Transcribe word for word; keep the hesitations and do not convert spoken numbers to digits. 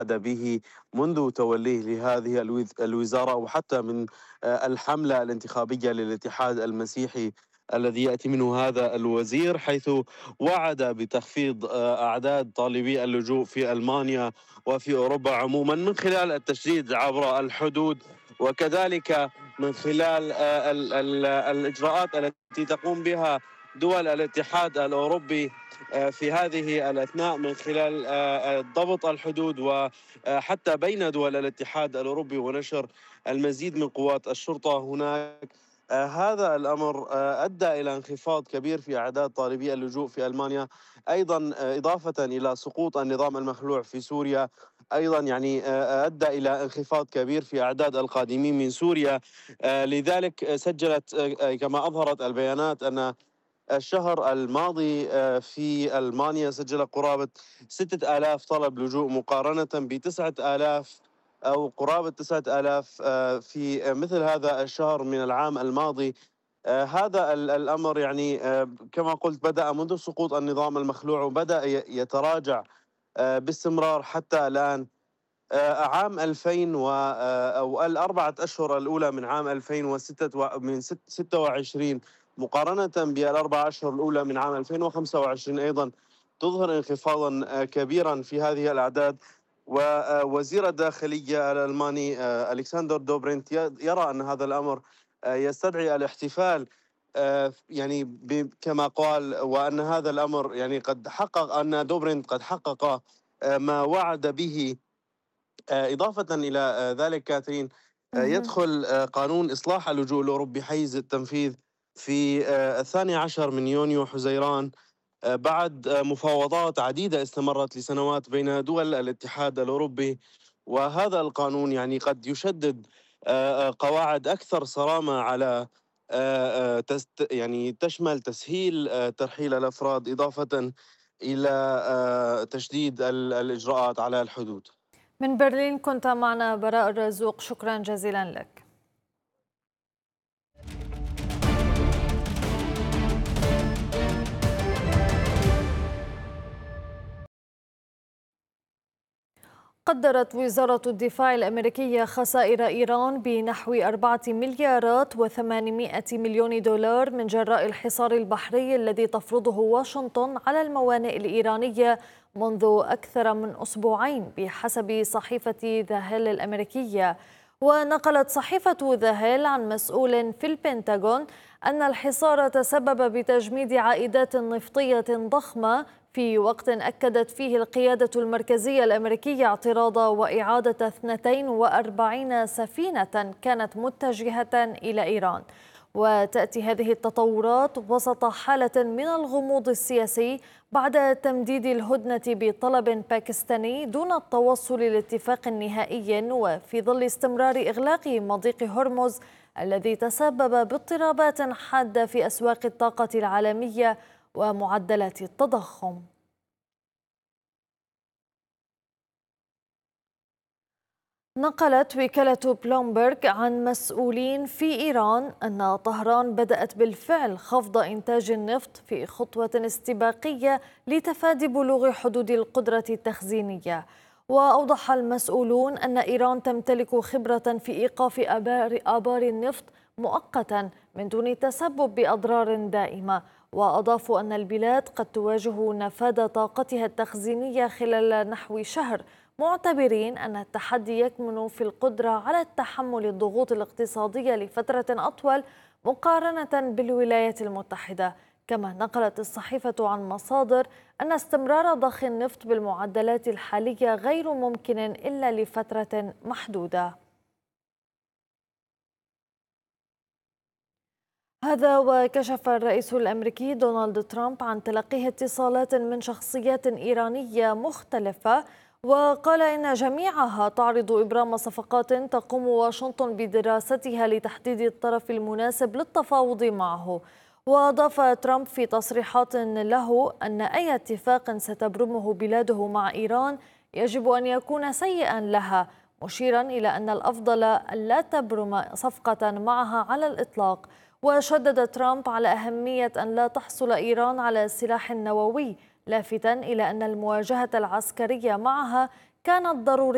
به منذ توليه لهذه الوز- الوزارة، وحتى من آه، الحملة الانتخابية للاتحاد المسيحي الذي يأتي منه هذا الوزير، حيث وعد بتخفيض آه، أعداد طالبي اللجوء في ألمانيا وفي أوروبا عموما من خلال التشديد عبر الحدود، وكذلك من خلال آه، ال- ال- الإجراءات التي تقوم بها دول الاتحاد الأوروبي آه، في هذه الأثناء، من خلال آه، آه، ضبط الحدود وحتى بين دول الاتحاد الأوروبي ونشر المزيد من قوات الشرطة هناك. آه، هذا الأمر آه، أدى إلى انخفاض كبير في أعداد طالبي اللجوء في ألمانيا، أيضا آه، إضافة إلى سقوط النظام المخلوع في سوريا. أيضا يعني آه، أدى إلى انخفاض كبير في أعداد القادمين من سوريا. آه، لذلك آه، سجلت آه، كما أظهرت البيانات أن الشهر الماضي آه، في ألمانيا سجل قرابة ستة آلاف طلب لجوء، مقارنة بتسعة آلاف أو قرابة تسعة آلاف آه، في مثل هذا الشهر من العام الماضي. آه، هذا ال- الأمر يعني آه، كما قلت بدأ منذ سقوط النظام المخلوع، وبدأ ي- يتراجع آه، باستمرار حتى الآن. آه، عام ألفين و آه، أو الأربعة أشهر الأولى من عام ألفين وستة و- من ست- ستة وعشرين مقارنة بالأربع أشهر الأولى من عام ألفين وخمسة وعشرين أيضا تظهر انخفاضا آه، كبيرا في هذه الأعداد. ووزير الداخلية الألماني آه، ألكسندر دوبرنت ي- يرى أن هذا الأمر آه، يستدعي الاحتفال، آه، يعني ب- كما قال، وأن هذا الأمر يعني قد حقق، أن دوبرنت قد حقق آه، ما وعد به. آه، إضافة إلى آه، ذلك كاثرين، آه، مهم. يدخل آه، قانون إصلاح اللجوء الأوروبي حيز التنفيذ في آه، الثاني عشر من يونيو حزيران، آه، بعد آه، مفاوضات عديدة استمرت لسنوات بين دول الاتحاد الأوروبي. وهذا القانون يعني قد يشدد آه، آه، قواعد أكثر صرامة على آه، آه، تست يعني تشمل تسهيل آه، ترحيل الأفراد، إضافة إلى آه، تشديد ال- الإجراءات على الحدود. من برلين كنت معنا براء الرزوق، شكرا جزيلا لك. قدرت وزارة الدفاع الأمريكية خسائر إيران بنحو أربعة مليارات وثمانمائة مليون دولار من جراء الحصار البحري الذي تفرضه واشنطن على الموانئ الإيرانية منذ أكثر من أسبوعين، بحسب صحيفة ذا هيل الأمريكية. ونقلت صحيفة ذا هيل عن مسؤول في البنتاغون أن الحصار تسبب بتجميد عائدات نفطية ضخمة، في وقت أكدت فيه القيادة المركزية الأمريكية اعتراض وإعادة اثنتين وأربعين سفينة كانت متجهة إلى إيران. وتأتي هذه التطورات وسط حالة من الغموض السياسي بعد تمديد الهدنة بطلب باكستاني دون التوصل لاتفاق نهائي، وفي ظل استمرار إغلاق مضيق هرمز الذي تسبب باضطرابات حادة في أسواق الطاقة العالمية ومعدلات التضخم. نقلت وكالة بلومبرغ عن مسؤولين في إيران أن طهران بدأت بالفعل خفض إنتاج النفط في خطوة استباقية لتفادي بلوغ حدود القدرة التخزينية. وأوضح المسؤولون أن إيران تمتلك خبرة في إيقاف آبار, آبار النفط مؤقتا من دون التسبب بأضرار دائمة. وأضافوا أن البلاد قد تواجه نفاذ طاقتها التخزينية خلال نحو شهر، معتبرين أن التحدي يكمن في القدرة على تحمل الضغوط الاقتصادية لفترة أطول مقارنة بالولايات المتحدة. كما نقلت الصحيفة عن مصادر أن استمرار ضخ النفط بالمعدلات الحالية غير ممكن إلا لفترة محدودة. هذا وكشف الرئيس الأمريكي دونالد ترامب عن تلقيه اتصالات من شخصيات إيرانية مختلفة، وقال إن جميعها تعرض إبرام صفقات تقوم واشنطن بدراستها لتحديد الطرف المناسب للتفاوض معه. وأضاف ترامب في تصريحات له أن أي اتفاق ستبرمه بلاده مع إيران يجب أن يكون سيئا لها، مشيرا إلى أن الأفضل ألا تبرم صفقة معها على الإطلاق. وشدد ترامب على أهمية أن لا تحصل إيران على سلاح نووي، لافتا إلى أن المواجهة العسكرية معها كانت ضرورية